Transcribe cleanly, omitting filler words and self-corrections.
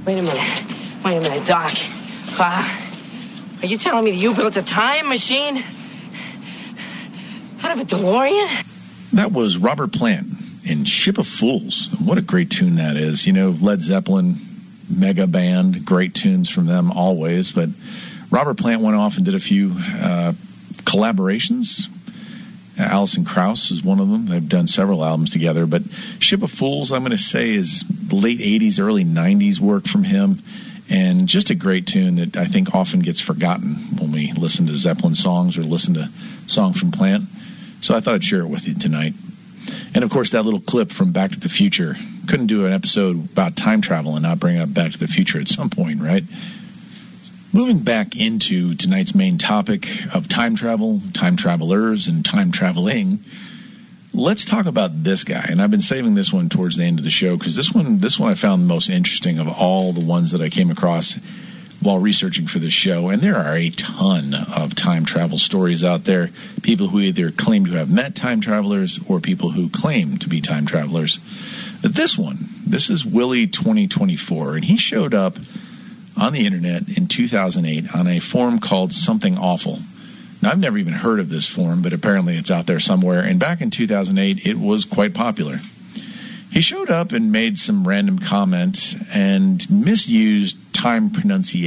Wait a minute, Doc. Are you telling me that you built a time machine out of a DeLorean? That was Robert Plant in Ship of Fools. What a great tune that is. You know, Led Zeppelin, mega band, great tunes from them always. But Robert Plant went off and did a few collaborations. Alison Krauss is one of them. They've done several albums together. But Ship of Fools, I'm going to say, is late 80s, early 90s work from him. And just a great tune that I think often gets forgotten when we listen to Zeppelin songs or listen to songs from Plant. So I thought I'd share it with you tonight. And, of course, that little clip from Back to the Future. Couldn't do an episode about time travel and not bring up Back to the Future at some point, right? Moving back into tonight's main topic of time travel, time travelers, and time traveling, let's talk about this guy. And I've been saving this one towards the end of the show because this one I found the most interesting of all the ones that I came across while researching for this show. And there are a ton of time travel stories out there. People who either claim to have met time travelers or people who claim to be time travelers. But this is Willie 2024, and he showed up on the internet in 2008 on a forum called Something Awful. Now, I've never even heard of this forum, but apparently it's out there somewhere. And back in 2008, it was quite popular. He showed up and made some random comments and misused time pronunciation.